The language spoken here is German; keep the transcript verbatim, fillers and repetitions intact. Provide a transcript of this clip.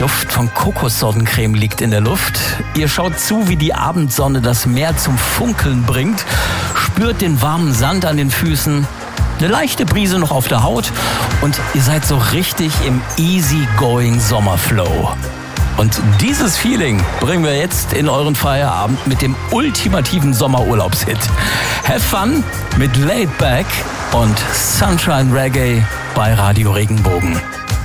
Duft von Kokossonnencreme liegt in der Luft. Ihr schaut zu, wie die Abendsonne das Meer zum Funkeln bringt, spürt den warmen Sand an den Füßen, eine leichte Brise noch auf der Haut und ihr seid so richtig im easy-going Sommerflow. Und dieses Feeling bringen wir jetzt in euren Feierabend mit dem ultimativen Sommerurlaubshit. Have fun mit Laid Back und Sunshine Reggae bei Radio Regenbogen.